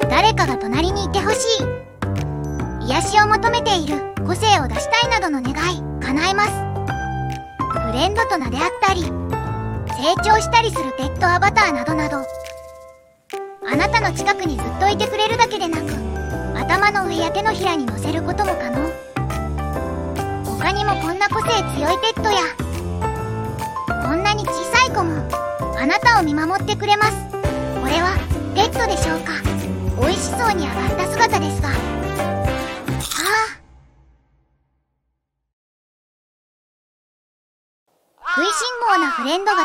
誰かが隣にいてほしい、癒しを求めている、個性を出したいなどの願い叶えます。フレンドと名であったり、成長したりするペットアバターなどなど、あなたの近くにずっといてくれるだけでなく、頭の上や手のひらに乗せることも可能。他にもこんな個性強いペットや、こんなに小さい子もあなたを見守ってくれます。これはペットでしょうか。美味しそうに上がった姿ですが、食いしん坊なフレンドが